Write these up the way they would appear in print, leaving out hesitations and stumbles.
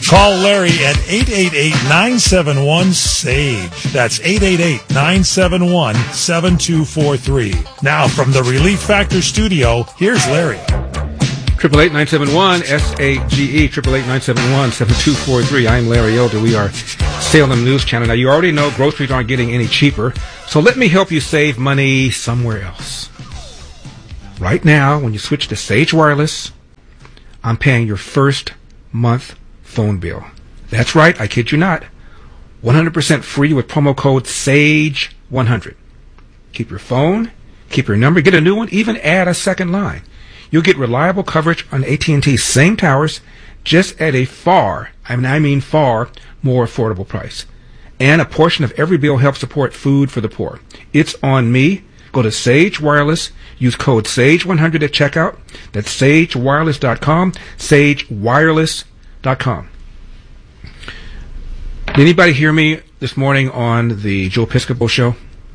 Call Larry at 888-971-SAGE. That's 888-971-7243. Now from the Relief Factor studio, here's Larry. 888-971-SAGE, 888-971-7243. I'm Larry Elder. We are Salem News Channel. Now, you already know groceries aren't getting any cheaper, so let me help you save money somewhere else. Right now, when you switch to Sage Wireless, I'm paying your first month phone bill. That's right, I kid you not. 100% free with promo code SAGE100. Keep your phone, keep your number, get a new one, even add a second line. You'll get reliable coverage on AT&T's same towers, just at a far more affordable price. And a portion of every bill helps support food for the poor. It's on me. Go to Sage Wireless. Use code SAGE100 at checkout. That's sagewireless.com. sagewireless.com. Did anybody hear me this morning on the Joe Piscopo show?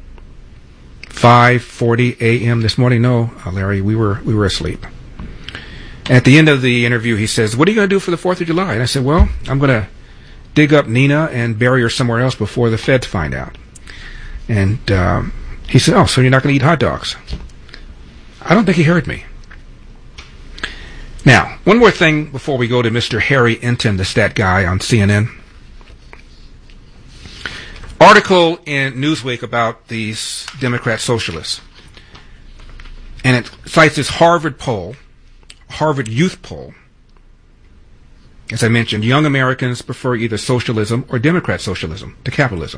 5:40 a.m. this morning? No, Larry, we were asleep. At the end of the interview, he says, "What are you going to do for the 4th of July?" And I said, "Well, I'm going to dig up Nina and bury her somewhere else before the feds find out." And he said, "Oh, so you're not going to eat hot dogs?" I don't think he heard me. Now, one more thing before we go to Mr. Harry Enton, the stat guy on CNN. Article in Newsweek about these Democrat socialists. And it cites this Harvard youth poll. As I mentioned, young Americans prefer either socialism or Democrat socialism to capitalism.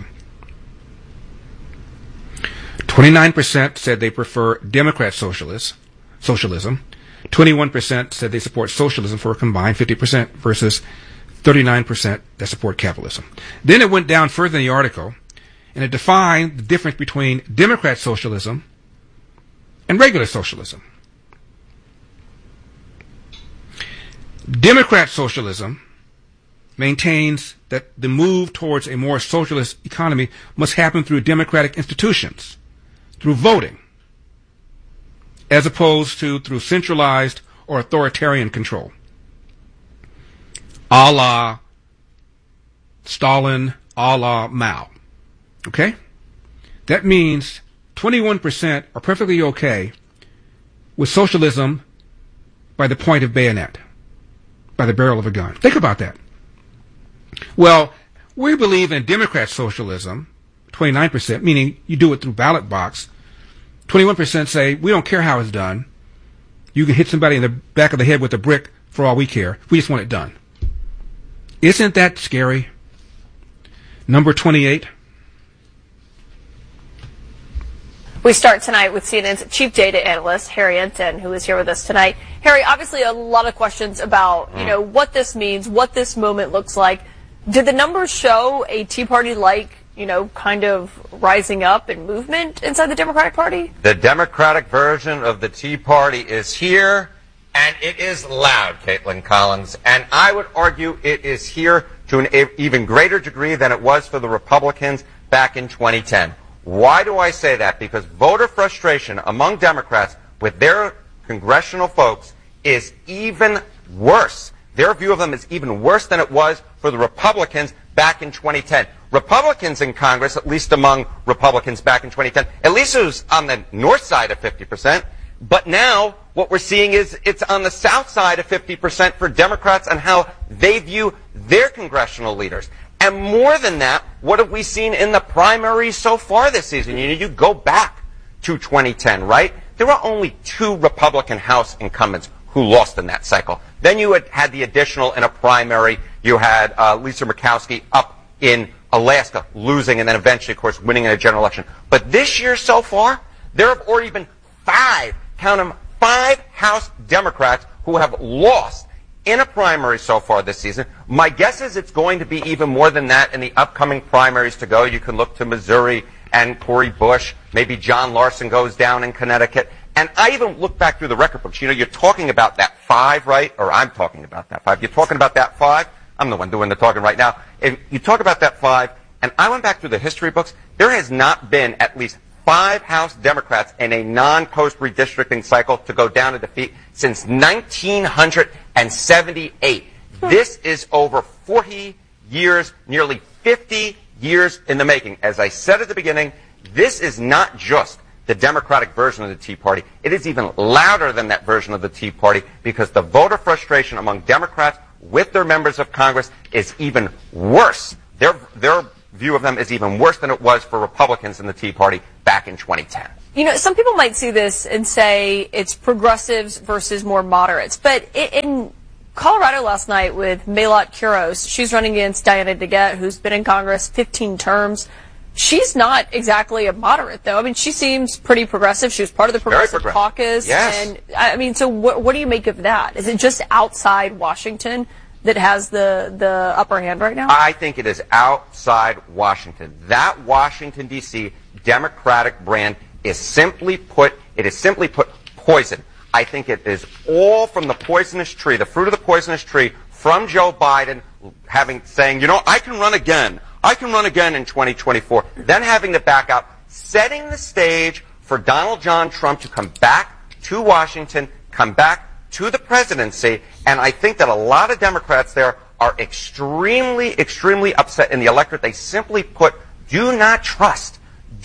29% said they prefer Democrat socialism. 21% said they support socialism for a combined 50% versus 39% that support capitalism. Then it went down further in the article, and it defined the difference between Democrat socialism and regular socialism. Democrat socialism maintains that the move towards a more socialist economy must happen through democratic institutions, through voting, as opposed to through centralized or authoritarian control, a la Stalin, a la Mao. Okay? That means 21% are perfectly okay with socialism by the point of bayonet, by the barrel of a gun. Think about that. Well, we believe in Democrat socialism, 29%, meaning you do it through ballot box. 21% say, we don't care how it's done. You can hit somebody in the back of the head with a brick for all we care. We just want it done. Isn't that scary? Number 28. We start tonight with CNN's chief data analyst, Harry Enton, who is here with us tonight. Harry, obviously a lot of questions about, what this means, what this moment looks like. Did the numbers show a Tea Party-like, kind of rising up and movement inside the Democratic Party? The Democratic version of the Tea Party is here, and it is loud, Caitlin Collins. And I would argue it is here to an even greater degree than it was for the Republicans back in 2010. Why do I say that? Because voter frustration among Democrats with their congressional folks is even worse. Their view of them is even worse than it was for the Republicans back in 2010. Republicans in Congress, at least among Republicans back in 2010, at least it was on the north side of 50%. But now what we're seeing is it's on the south side of 50% for Democrats on how they view their congressional leaders. And more than that, what have we seen in the primaries so far this season? You go back to 2010, right? There were only 2 Republican House incumbents who lost in that cycle. Then you had the additional in a primary. You had Lisa Murkowski up in Alaska losing and then eventually, of course, winning in a general election. But this year so far, there have already been 5, count them, 5 House Democrats who have lost in a primary so far this season. My guess is it's going to be even more than that in the upcoming primaries to go. You can look to Missouri and Cori Bush. Maybe John Larson goes down in Connecticut. And I even look back through the record books. You're talking about that 5, right? Or I'm talking about that 5. You're talking about that 5? I'm the one doing the talking right now. If you talk about that 5, and I went back through the history books, there has not been at least 5 House Democrats in a non-post redistricting cycle to go down to defeat since 1978. This is over 40 years, nearly 50 years in the making. As I said at the beginning, this is not just the Democratic version of the Tea Party. It is even louder than that version of the Tea Party because the voter frustration among Democrats with their members of Congress is even worse. Their view of them is even worse than it was for Republicans in the Tea Party back in 2010. You know, some people might see this and say it's progressives versus more moderates. But in Colorado last night with Maylot Kuros, she's running against Diana DeGette, who's been in Congress 15 terms. She's not exactly a moderate, though. I mean, she seems pretty progressive. She was part of the Progressive Caucus. Yes. And, I mean, so what do you make of that? Is it just outside Washington that has the upper hand right now? I think it is outside Washington. That Washington, D.C. Democratic brand is simply put poison. I think it is all from the poisonous tree, the fruit of the poisonous tree, from Joe Biden saying, you know, I can run again in 2024, then having to back out, setting the stage for Donald John Trump to come back to Washington, come back to the presidency, and I think that a lot of Democrats there are extremely, extremely upset in the electorate. They simply put, do not trust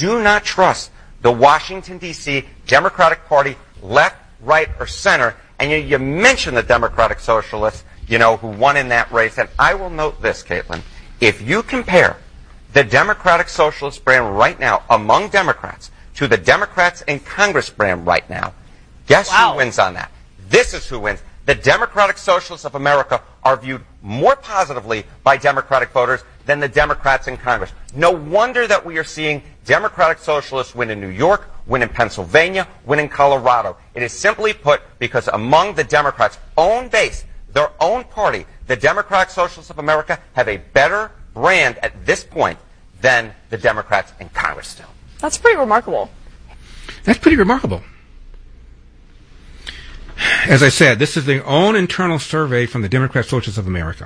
the Washington, D.C. Democratic Party, left, right, or center. And you mentioned the Democratic Socialists, you know, who won in that race. And I will note this, Caitlin. If you compare the Democratic Socialist brand right now among Democrats to the Democrats in Congress brand right now, guess who wins on that? This is who wins. The Democratic Socialists of America are viewed more positively by Democratic voters than the Democrats in Congress. No wonder that we are seeing Democratic Socialists win in New York, win in Pennsylvania, win in Colorado. It is simply put because among the Democrats' own base, their own party, the Democratic Socialists of America have a better brand at this point than the Democrats in Congress still. That's pretty remarkable. That's pretty remarkable. As I said, this is their own internal survey from the Democratic Socialists of America.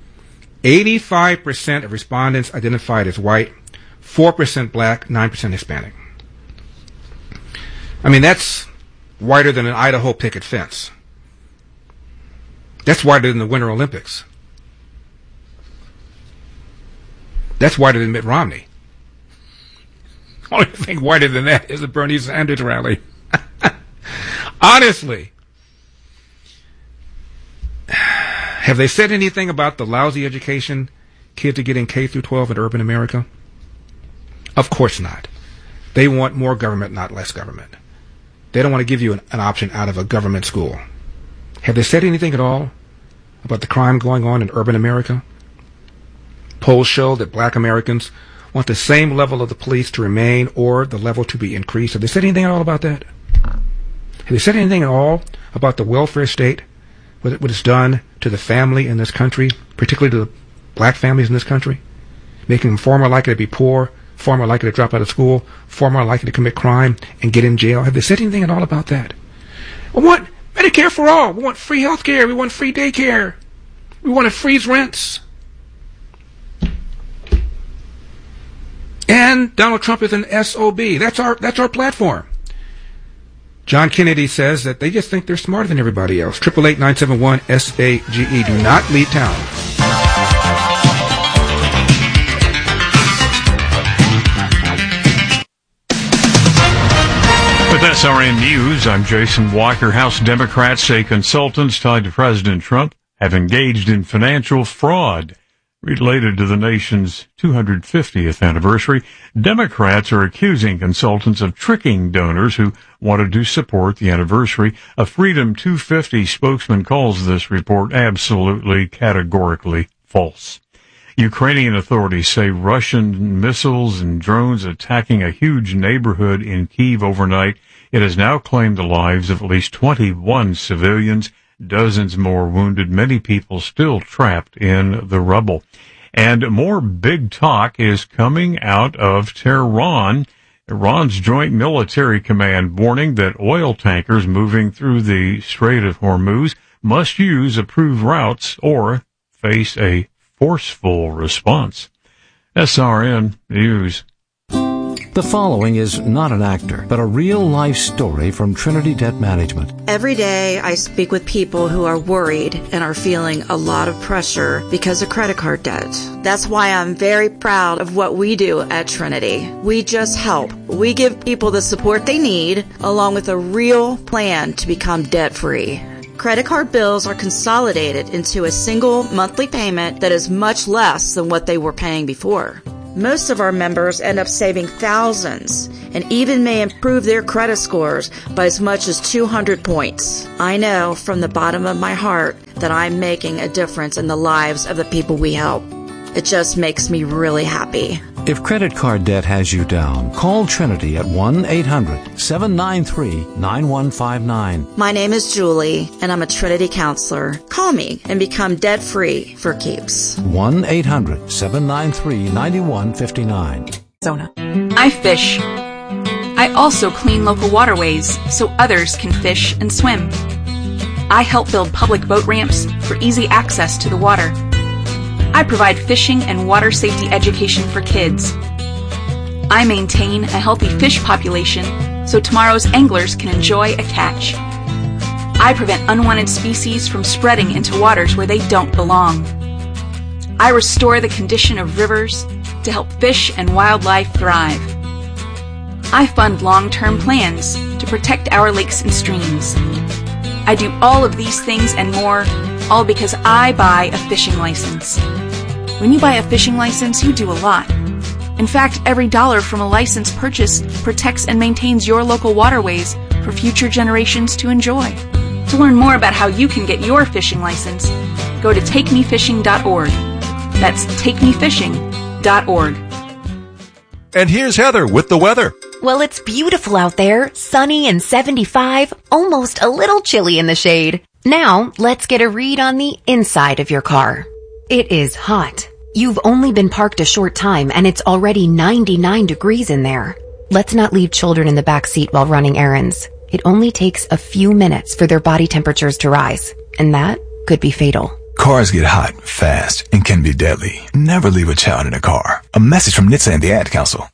85% of respondents identified as white, 4% black, 9% Hispanic. I mean, that's whiter than an Idaho picket fence. That's whiter than the Winter Olympics. That's whiter than Mitt Romney. Only thing whiter than that is the Bernie Sanders rally. Honestly. Have they said anything about the lousy education kids are getting K through 12 in urban America? Of course not. They want more government, not less government. They don't want to give you an option out of a government school. Have they said anything at all about the crime going on in urban America? Polls show that black Americans want the same level of the police to remain or the level to be increased. Have they said anything at all about that? Have they said anything at all about the welfare state? What it's done to the family in this country, particularly to the black families in this country, making them far more likely to be poor, far more likely to drop out of school, far more likely to commit crime and get in jail. Have they said anything at all about that? We want Medicare for all. We want free health care. We want free daycare. We want to freeze rents. And Donald Trump is an SOB. That's our platform. John Kennedy says that they just think they're smarter than everybody else. 888-971-SAGE. Do not leave town. With SRN News, I'm Jason Walker. House Democrats say consultants tied to President Trump have engaged in financial fraud related to the nation's 250th anniversary. Democrats are accusing consultants of tricking donors who wanted to support the anniversary. A Freedom 250 spokesman calls this report absolutely categorically false. Ukrainian authorities say Russian missiles and drones attacking a huge neighborhood in Kyiv overnight. It has now claimed the lives of at least 21 civilians, dozens more wounded, many people still trapped in the rubble. And more big talk is coming out of Tehran. Iran's Joint Military Command warning that oil tankers moving through the Strait of Hormuz must use approved routes or face a forceful response. SRN News. The following is not an actor, but a real-life story from Trinity Debt Management. Every day I speak with people who are worried and are feeling a lot of pressure because of credit card debt. That's why I'm very proud of what we do at Trinity. We just help. We give people the support they need, along with a real plan to become debt-free. Credit card bills are consolidated into a single monthly payment that is much less than what they were paying before. Most of our members end up saving thousands and even may improve their credit scores by as much as 200 points. I know from the bottom of my heart that I'm making a difference in the lives of the people we help. It just makes me really happy. If credit card debt has you down, call Trinity at 1-800-793-9159. My name is Julie, and I'm a Trinity counselor. Call me and become debt-free for keeps. 1-800-793-9159. I fish. I also clean local waterways so others can fish and swim. I help build public boat ramps for easy access to the water. I provide fishing and water safety education for kids. I maintain a healthy fish population so tomorrow's anglers can enjoy a catch. I prevent unwanted species from spreading into waters where they don't belong. I restore the condition of rivers to help fish and wildlife thrive. I fund long-term plans to protect our lakes and streams. I do all of these things and more, all because I buy a fishing license. When you buy a fishing license, you do a lot. In fact, every dollar from a license purchase protects and maintains your local waterways for future generations to enjoy. To learn more about how you can get your fishing license, go to takemefishing.org. That's takemefishing.org. And here's Heather with the weather. Well, it's beautiful out there, sunny and 75, almost a little chilly in the shade. Now, let's get a read on the inside of your car. It is hot. You've only been parked a short time and it's already 99 degrees in there. Let's not leave children in the back seat while running errands. It only takes a few minutes for their body temperatures to rise, and that could be fatal. Cars get hot fast and can be deadly. Never leave a child in a car. A message from NHTSA and the Ad Council.